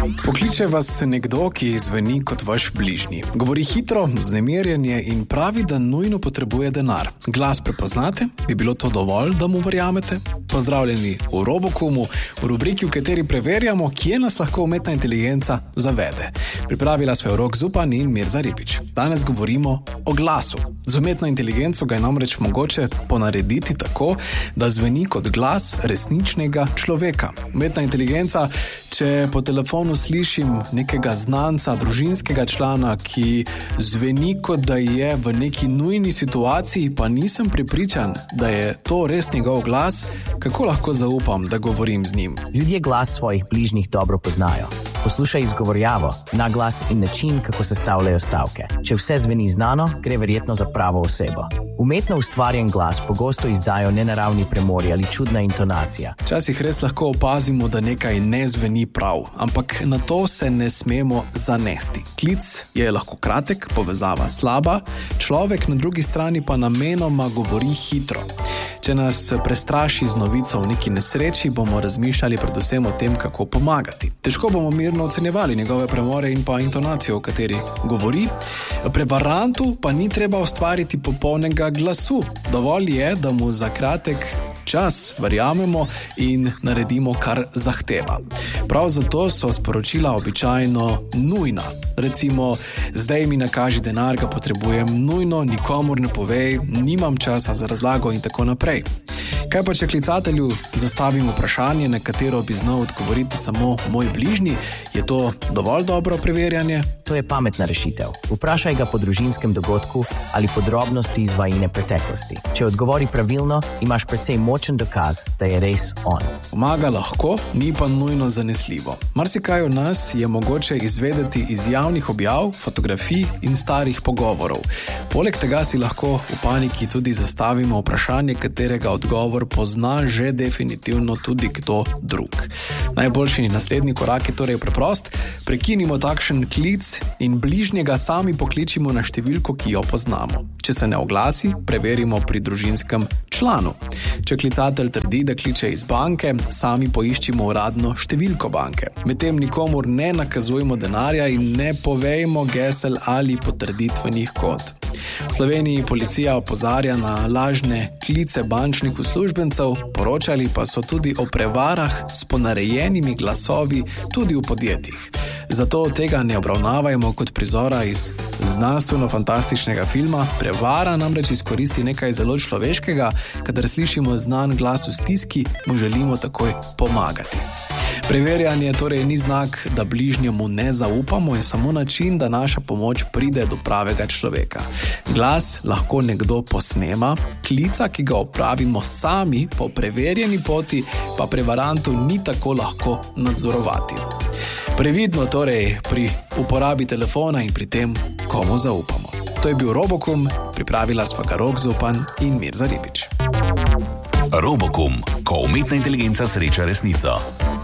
Pokliče vas nekdo, ki zveni kot vaš bližnji. Govori hitro, vznemirjen je in pravi, da nujno potrebuje denar. Glas prepoznate? Bi bilo to dovolj, da mu verjamete? Pozdravljeni v Robokumu, v rubriki, v kateri preverjamo, kje nas lahko umetna inteligenca zavede. Pripravila sva Rok Zupan in Mirza Ribič. Danes govorimo o glasu. Z umetno inteligenco ga je namreč mogoče ponarediti tako, da zveni kot glas resničnega človeka. Umetna inteligenca, če po telefonu slišim nekega znanca, družinskega člana, ki zveni kot da je v neki nujni situaciji, pa nisem prepričan, da je to res njegov glas, kako lahko zaupam, da govorim z njim? Ljudje glas svojih bližnjih dobro poznajo. Poslušaj izgovorjavo, naglas in način, kako sestavljajo stavke. Če vse zveni znano, gre verjetno za pravo osebo. Umetno ustvarjen glas pogosto izdajo nenaravni premori ali čudna intonacija. Včasih res lahko opazimo, da nekaj ne zveni prav, ampak na to se ne smemo zanesti. Klic je lahko kratek, povezava slaba, človek na drugi strani pa namenoma govori hitro. Če nas prestraši z novico v neki nesreči, bomo razmišljali predvsem o tem, kako pomagati. Težko bomo mirno ocenjevali njegove premore in pa intonacijo, o kateri govori. Prevarantu pa ni treba ustvariti popolnega glasu. Dovolj je, da mu za kratek čas verjamemo in naredimo, kar zahteva. Prav zato so sporočila običajno nujna. Recimo, zdaj mi nakaži denar, ga potrebujem nujno, nikomur ne povej, nimam časa za razlago in tako naprej. Kaj pa, če klicatelju zastavim vprašanje, na katero bi znal odgovoriti samo moj bližnji, je to dovolj dobro preverjanje? To je pametna rešitev. Vprašaj ga po družinskem dogodku ali podrobnosti iz vajine preteklosti. Če odgovori pravilno, imaš precej močen dokaz, da je res on. Pomaga lahko, ni pa nujno zanesljivo. Marsikaj od nas je mogoče izvedeti iz javnih objav, fotografij in starih pogovorov. Poleg tega si lahko v paniki tudi zastavimo vprašanje, katerega odgovor pozna že definitivno tudi kdo drug. Najboljši naslednji korak je torej preprost. Prekinimo takšen klic in bližnjega sami pokličimo na številko, ki jo poznamo. Če se ne oglasi, preverimo pri družinskem članu. Če klicatelj trdi, da kliče iz banke, sami poiščimo uradno številko banke. Medtem nikomur ne nakazujemo denarja in ne povejmo gesel ali potrditvenih kod. V Sloveniji policija opozarja na lažne klice bančnih uslužbencev, poročali pa so tudi o prevarah s ponarejenimi glasovi tudi v podjetjih. Zato tega ne obravnavajmo kot prizora iz znanstveno-fantastičnega filma. Prevara namreč izkoristi nekaj zelo človeškega, kadar slišimo znan glas v stiski, mu želimo takoj pomagati. Preverjanje torej ni znak, da bližnjemu ne zaupamo, je samo način, da naša pomoč pride do pravega človeka. Glas lahko nekdo posnema, klica, ki ga opravimo sami po preverjeni poti, pa prevarantu ni tako lahko nadzorovati. Previdno torej pri uporabi telefona in pri tem, komu zaupamo. To je bil Robokum, pripravila sva ga Rok Zupan in Mirza Ribič. Robokum, ko umetna inteligenca sreča resnico.